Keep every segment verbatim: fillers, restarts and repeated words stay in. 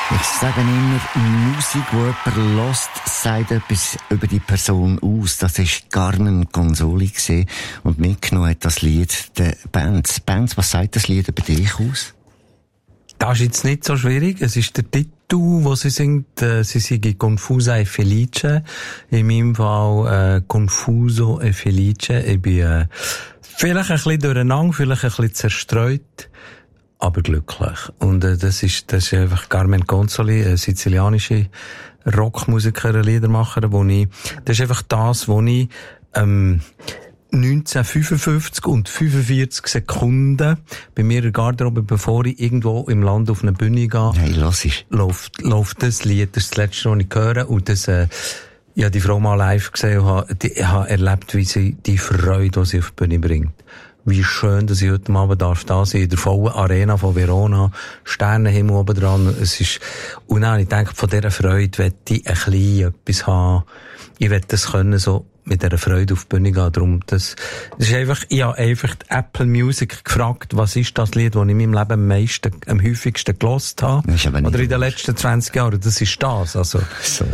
Ich sage immer, Musik, die jemand hört, sagt etwas über die Person aus. Das war Carmen Consoli gewesen. Und mitgenommen hat das Lied der Bands. Bands, was sagt das Lied über dich aus? Das ist jetzt nicht so schwierig. Es ist der Titel, wo sie singt. Äh, sie singt Confusa e Felice. In meinem Fall äh, Confuso e Felice. Ich bin äh, vielleicht ein bisschen durcheinander, vielleicht ein bisschen zerstreut, aber glücklich. Und äh, das ist das ist einfach Carmen Consoli, eine sizilianische Rockmusikerin, Liedermacherin, wo ich, das ist einfach das, wo ich ähm, neunzehnhundertfünfundfünfzig und fünfundvierzig Sekunden bei mir in der Garderobe, bevor ich irgendwo im Land auf eine Bühne gehe, hey, los ist. läuft, läuft das Lied, das ist das letzte, was ich höre, und das, äh, ich habe die Frau mal live gesehen und habe, die, ich habe erlebt, wie sie die Freude, die sie auf die Bühne bringt. Wie schön, dass ich heute Abend darf da sein, in der vollen Arena von Verona, Sternenhimmel oben dran. Es ist, und dann, ich denke, von dieser Freude will ich ein bisschen etwas haben. Ich will das können, so mit dieser Freude auf die Bühne gehen. Darum, das, das ist einfach, ich habe einfach die Apple Music gefragt, was ist das Lied, das ich in meinem Leben am meisten, am häufigsten gelost habe. Oder in den letzten zwanzig Jahren. Das ist das, also. Sorry.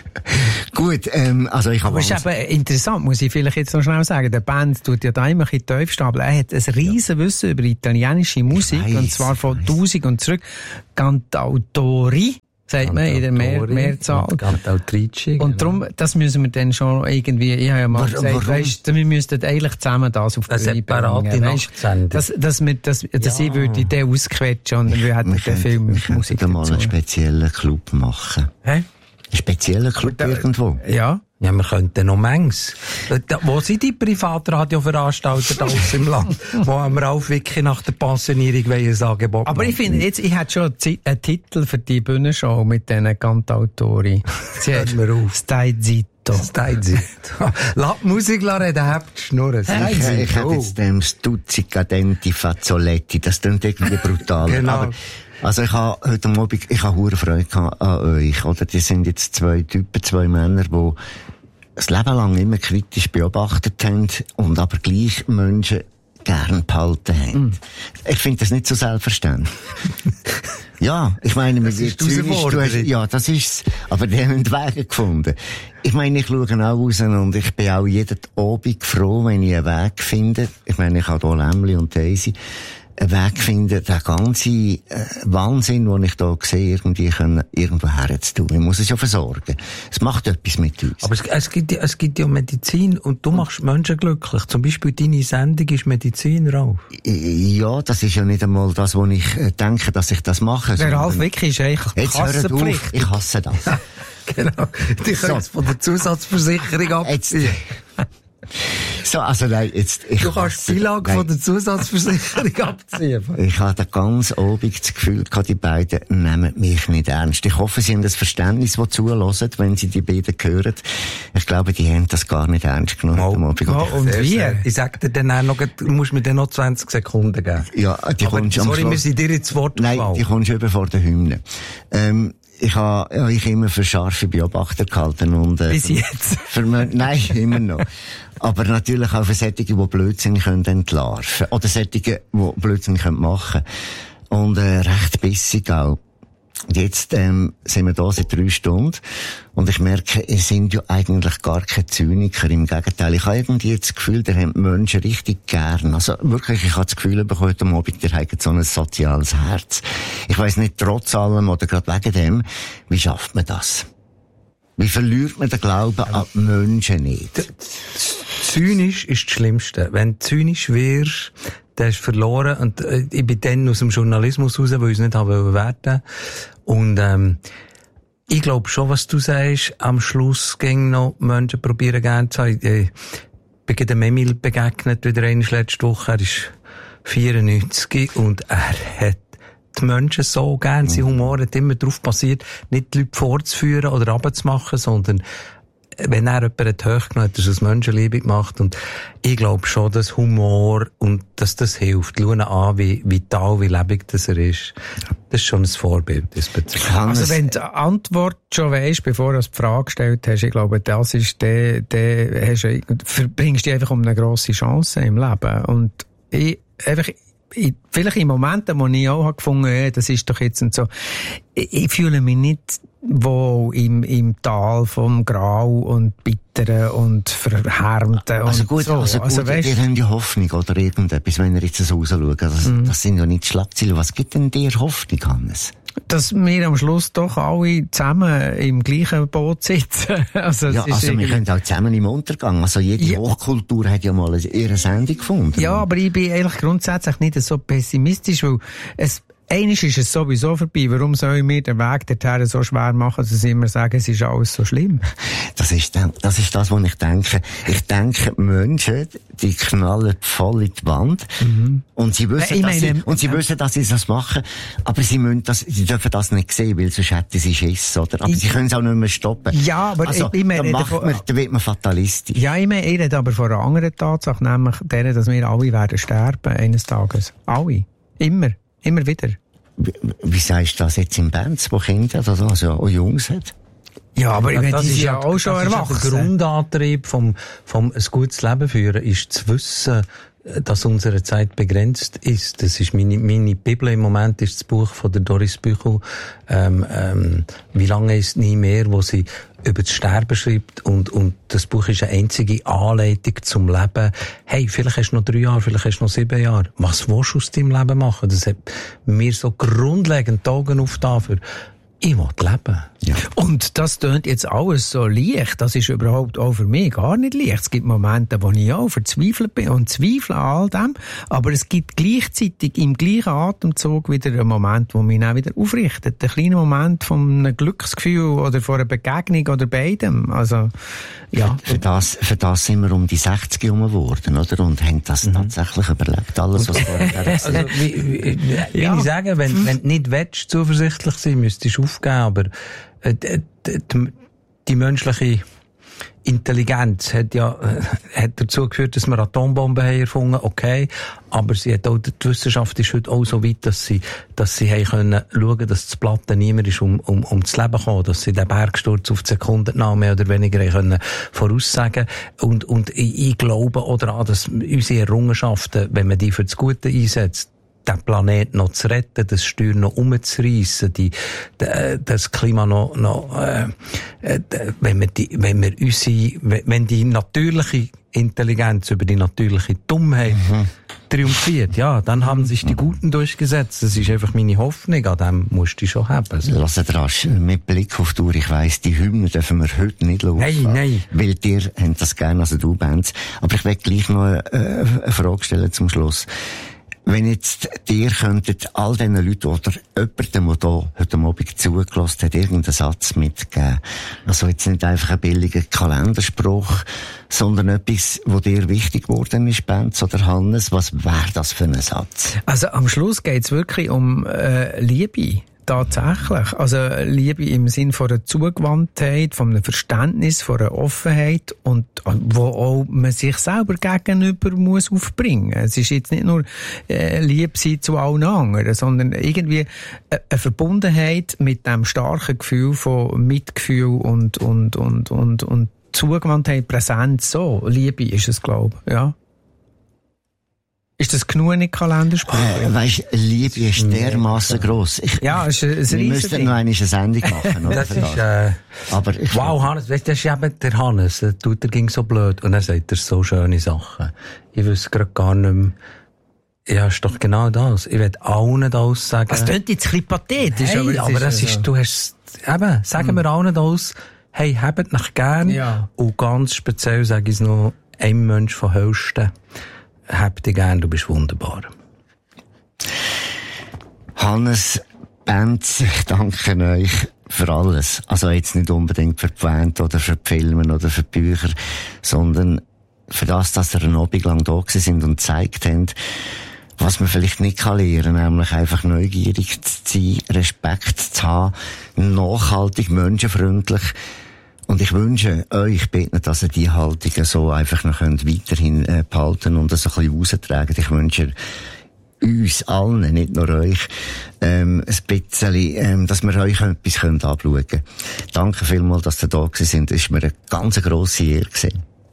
Gut, ähm, also ich habe... Aber es ist eben interessant, muss ich vielleicht jetzt noch schnell sagen. Der Band tut ja da immer ein bisschen tief stapeln. Er hat ein riesen ja. Wissen über italienische Musik, weiss, und zwar von tausend und zurück. Cantautori, sagt man in der Mehr- Mehrzahl. Cantautrici. Und darum, das müssen wir dann schon irgendwie, ich habe ja mal Warum? gesagt, weißt, wir müssten eigentlich zusammen das auf die Bühne bringen. Weißt, dass, dass wir, dass, dass ja. ich würde den ausquetschen und dann hätten wir den Film mit Musik dazu. Wir könnten mal einen speziellen Club machen. Hä? Einen speziellen Club da, irgendwo? Ja. Ja, wir könnten noch manches. Wo sind die Privatradioveranstalter da aus im Land? Wo haben wir auch wirklich nach der Pensionierung ein Angebot Aber ich finde, jetzt, ich hätte schon einen Titel für die Bühnenshow mit diesen Cantautori. Sie hat mir auf. Stai zitto. Stai zitto. Lass die Musik reden, habt die Schnurren. Ich, ich hätte jetzt dem Stuzzi Cadenti Fazzoletti, das klingt irgendwie brutal. Genau. Aber also ich habe heute Abend, ich habe hure Freude gehabt an euch, oder? Die sind jetzt zwei Typen, zwei Männer, die das Leben lang immer kritisch beobachtet haben und aber gleich Menschen gern behalten haben. Mm. Ich finde das nicht so selbstverständlich. Ja, ich meine, das mit zynisch, du hast, ja, das ist's. Aber die haben Wege gefunden. Ich meine, ich schaue auch raus und ich bin auch jeden Abend froh, wenn ich einen Weg finde. Ich meine, ich habe hier Lämmli und Daisy. Einen Weg finden, den ganzen äh, Wahnsinn, den ich da sehe, irgendwie können, irgendwo herzutun. Ich muss es ja versorgen. Es macht etwas mit uns. Aber es, es, gibt, es gibt ja Medizin und du machst Menschen glücklich. Zum Beispiel deine Sendung ist Medizin, Ralf. Ja, das ist ja nicht einmal das, wo ich äh, denke, dass ich das mache. Der Ralf wirklich ist eigentlich Kassenpflicht. Ich hasse das. Genau. Die können es so von der Zusatzversicherung abziehen. So, also nein, jetzt... Ich du kannst die Beilage von der Zusatzversicherung abziehen. Ich hatte ganz obig das Gefühl, die beiden nehmen mich nicht ernst. Ich hoffe, sie haben das Verständnis, das zuhören, wenn sie die beiden hören. Ich glaube, die haben das gar nicht ernst genommen. Oh, oh, und wie? Ich sag dir dann auch noch, du musst mir dann noch zwanzig Sekunden geben. Ja, die Aber, kommst sorry, am Schluss. wir sind dir ins Wort Nein, gefallen. die kommst über vor der Hymne. Ähm, Ich habe euch immer für scharfe Beobachter gehalten und äh, bis jetzt? Für, für, nein, immer noch. Aber natürlich auch für solche, die Blödsinn können entlarven. Oder solche, die Blödsinn können machen. Und äh, recht bissig auch. Jetzt ähm, sind wir da seit drei Stunden und ich merke, ihr sind ja eigentlich gar keine Zyniker. Im Gegenteil, ich habe irgendwie das Gefühl, ihr habt Menschen richtig gern. Also wirklich, ich habe das Gefühl, heute Abend, ihr habt so ein soziales Herz. Ich weiss nicht, trotz allem oder gerade wegen dem, wie schafft man das? Wie verliert man den Glauben an die Menschen nicht? Zynisch ist das Schlimmste. Wenn du zynisch wirst, der ist verloren. Und äh, ich bin dann aus dem Journalismus raus, weil ich es nicht haben werden. Und ähm, ich glaube schon, was du sagst, am Schluss ging noch Menschen probieren gerne zu haben. Ich bin dem Emil begegnet, wieder einmal letzte Woche. Er ist vierundneunzig und er hat die Menschen so gern. Sein Humor hat immer darauf basiert, nicht die Leute vorzuführen oder runterzumachen, sondern wenn er jemanden hochgenommen hat, hat er es aus Menschenliebe gemacht. Und ich glaube schon, dass Humor und dass das hilft. Schau ihn an, wie vital, wie lebendig das er ist. Das ist schon ein Vorbild. Also wenn du die Antwort schon weisst, bevor du die Frage gestellt hast, ich glaube, das ist der, der hast du, verbringst du einfach um eine grosse Chance im Leben. Und ich, einfach, vielleicht in Momenten, wo ich auch habe gefunden habe, das ist doch jetzt und so, ich, ich fühle mich nicht wohl im, im Tal vom Grau und Bitteren und Verhärmten also und gut, so. Also gut, also weißt, ihr habt ja Hoffnung oder irgendetwas, wenn ihr jetzt so rausschaut. Das, mm. das sind ja nicht Schlagzeilen. Was gibt denn dir Hoffnung, Hannes? Dass wir am Schluss doch alle zusammen im gleichen Boot sitzen. also ja, also wir können auch zusammen im Untergang. Also jede ja. Hochkultur hat ja mal ihre Sendung gefunden. Ja, aber ich bin eigentlich grundsätzlich nicht so pessimistisch, weil es einiges ist es sowieso vorbei. Warum soll ich mir den Weg dorthin so schwer machen, dass sie immer sagen, es ist alles so schlimm? Das ist, das ist das, was ich denke. Ich denke, Menschen, die knallen voll in die Wand. Mhm. Und sie wissen, äh, dass meine, sie, und sie ja. wissen, dass sie das machen. Aber sie müssen das, sie dürfen das nicht sehen, weil sonst hätten sie Schiss, oder? Aber ich, sie können es auch nicht mehr stoppen. Ja, aber also, ich, ich meine, dann macht man, dann wird man fatalistisch. Ja, ich meine, ich rede aber von einer anderen Tatsache, nämlich der, dass wir alle werden sterben eines Tages. Alle. Immer. Immer wieder. Wie, wie sagst du das jetzt in Bands, wo Kinder oder so, also auch Jungs hat? Ja, aber ja, ich meine, das die ist ja auch schon erwachsen. Der Grundantrieb vom, vom ein gutes Leben führen ist zu wissen, dass unsere Zeit begrenzt ist. Das ist meine, meine Bibel im Moment, ist das Buch von der Doris Büchel. Ähm, ähm, wie lange ist nie mehr, wo sie über das Sterben schreibt, und, und das Buch ist eine einzige Anleitung zum Leben. Hey, vielleicht hast du noch drei Jahre, vielleicht hast du noch sieben Jahre. Was willst du aus deinem Leben machen? Das hat mir so grundlegend die Augen aufgetan für, ich will leben. Ja. Und das tönt jetzt alles so leicht. Das ist überhaupt auch für mich gar nicht leicht. Es gibt Momente, wo ich auch verzweifelt bin und zweifle an all dem. Aber es gibt gleichzeitig im gleichen Atemzug wieder einen Moment, wo mich auch wieder aufrichtet. Ein kleiner Moment von einem Glücksgefühl oder von einer Begegnung oder beidem. Also, ja. Für, für das, für das sind wir um die sechzig herum geworden, oder? Und haben das mhm. tatsächlich überlebt. Alles, was vorher also, wie, wie, wie ja. ich sagen, wenn, wenn du nicht willst, zuversichtlich sein, müsstest du aufgeben, aber Die, die, die menschliche Intelligenz hat ja äh, hat dazu geführt, dass wir Atombomben haben erfunden, okay, aber sie hat auch, die Wissenschaft ist heute auch so weit, dass sie, dass sie haben können schauen, dass das Platten niemand ist, um, um, um das Leben kommen, dass sie den Bergsturz auf die Sekunde mehr oder weniger können voraussagen. Und, und ich, ich glaube auch daran, dass unsere Errungenschaften, wenn man die für das Gute einsetzt, den Planet noch zu retten, das Steuer noch umzureissen, die, de, das Klima noch, noch äh, äh, wenn wir die, wenn wir unsere, wenn die natürliche Intelligenz über die natürliche Dummheit mhm. triumphiert, ja, dann haben sich die Guten durchgesetzt. Das ist einfach meine Hoffnung, an dem musst du schon haben. Also. Lass rasch, mit Blick auf die Uhr, ich weiss, die Hymne dürfen wir heute nicht laufen. Nein, nein. Weil dir haben das gerne, also du Bands. Aber ich will gleich noch eine, eine Frage stellen zum Schluss. Wenn jetzt dir könntet all diesen Leuten oder jemandem, der da heute Abend zugelassen hat, irgendeinen Satz mitgeben. Also jetzt nicht einfach ein billiger Kalenderspruch, sondern etwas, was dir wichtig geworden ist, Benz oder Hannes. Was wäre das für ein Satz? Also am Schluss geht's wirklich um äh, Liebe. Tatsächlich. Also Liebe im Sinn von einer Zugewandtheit, von einem Verständnis, von einer Offenheit und wo auch man sich selber gegenüber muss aufbringen. Es ist jetzt nicht nur äh, Liebe sein zu allen anderen, sondern irgendwie eine Verbundenheit mit dem starken Gefühl von Mitgefühl und und und und und Zugewandtheit, Präsenz. So Liebe ist es, glaube ich. Ja. Ist das genug in Kalenderspruch? Äh, weisst, Liebe ist dermassen gross. Ich, ja, es ist ein Wir müssten noch eine Sendung machen, oder? Das ist, äh, aber ich, wow, Hannes, weißt du, das ist eben der Hannes, der tut, der ging so blöd, und er sagt er so schöne Sachen. Ich wüsste gerade gar nicht mehr. Ja, ist doch genau das. Ich will allen das sagen. Das klingt jetzt ein bisschen pathetisch, hey, aber, aber das ist, du hast, eben, sagen hm. wir allen das, hey, habt mich gern. Ja. Und ganz speziell sage ich es noch, ein Mensch von Höchsten. Hab dich gern, du bist wunderbar. Hannes, Benz, ich danke euch für alles. Also jetzt nicht unbedingt für die Band oder für die Filme oder für die Bücher, sondern für das, dass ihr einen Abend lang da sind und gezeigt habt, was man vielleicht nicht kann lernen, nämlich einfach neugierig zu sein, Respekt zu haben, nachhaltig, menschenfreundlich. Und ich wünsche euch, beten, dass ihr die Haltung so einfach noch könnt weiterhin äh, behalten und das ein bisschen raustragen. Ich wünsche uns allen, nicht nur euch, ähm, ein bisschen, ähm, dass wir euch etwas anschauen können. Danke vielmals, dass ihr da gewesen sind. Es war mir eine ganz grosse Ehre gewesen.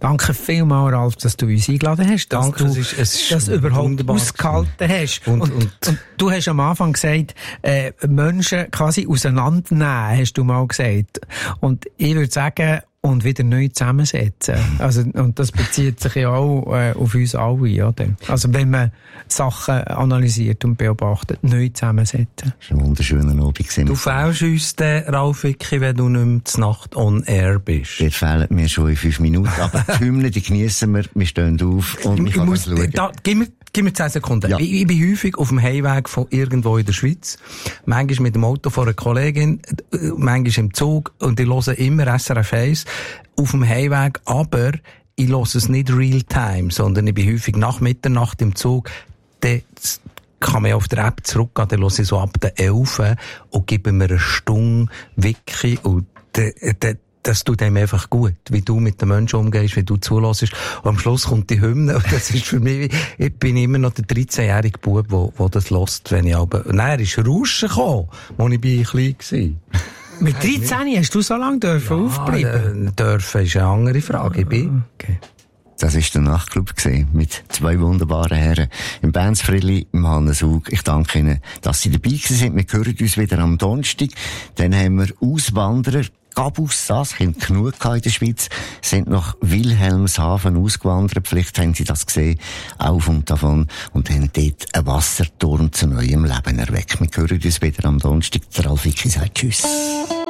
Danke vielmals, Ralf, dass du uns eingeladen hast, dass Danke, du es ist, es ist das überhaupt ausgehalten hast. Und, und, und, und du hast am Anfang gesagt, äh, Menschen quasi auseinandernehmen, hast du mal gesagt. Und ich würde sagen, und wieder neu zusammensetzen. Also, und das bezieht sich ja auch äh, auf uns alle, oder? Also, wenn man Sachen analysiert und beobachtet, neu zusammensetzen. Das war ein wunderschöner Abend. Du fehlst uns den, Ralf Wicki, wenn du nicht mehr zur Nacht on air bist. Der fehlt mir schon in fünf Minuten, aber die Hymne, die geniessen wir, wir stehen auf und ich, ich muss schauen. Da, gib mir, gib mir zehn Sekunden. Ja. Ich, ich bin häufig auf dem Heimweg von irgendwo in der Schweiz. Manchmal mit dem Auto von einer Kollegin, manchmal im Zug, und ich höre immer S R F eins auf dem Heimweg, aber ich höre es nicht real time, sondern ich bin häufig nach Mitternacht im Zug. Dann kann man auf der App zurückgehen, dann höre ich so ab der elf und gebe mir eine Stunde Wiki, und de, de, das tut einem einfach gut, wie du mit den Menschen umgehst, wie du zulässt. Und am Schluss kommt die Hymne, und das ist für mich, ich bin immer noch der dreizehnjährige Bub, der, der das hört, wenn ich aber, nein, er ist Rauschen gekommen, als ich bei klein war. Mit dreizehn hast du so lange dürfen ja, aufbleiben? Äh, dürfen ist eine andere Frage. Ich bin. Okay. Das war der Nachtclub gewesen, mit zwei wunderbaren Herren. Im Benz Frilli, im Hannes Hug. Ich danke Ihnen, dass Sie dabei sind. Wir hören uns wieder am Donnerstag. Dann haben wir Auswanderer. Gabus, das Kind genug in der Schweiz, sind nach Wilhelmshaven ausgewandert. Vielleicht haben Sie das gesehen, auf und davon, und haben dort einen Wasserturm zu neuem Leben erweckt. Wir hören uns wieder am Donnerstag. Der Ralf Wicki sagt Tschüss.